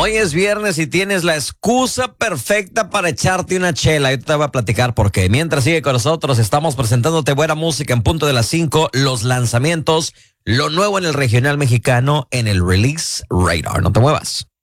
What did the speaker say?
Hoy es viernes y tienes la excusa perfecta para echarte una chela. Yo te voy a platicar por qué. Mientras sigue con nosotros, estamos presentándote buena música en punto de las 5, los lanzamientos, lo nuevo en el regional mexicano en el Release Radar. No te muevas.